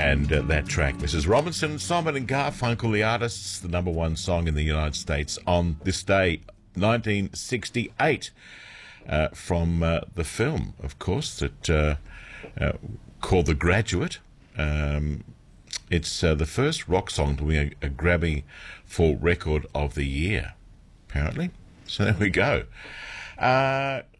And that track, Mrs. Robinson, Simon and Garfunkel, the artists, the number one song in the United States on this day, 1968, from the film, of course, that called The Graduate. It's the first rock song to win a Grammy for Record of the Year, apparently. So there we go.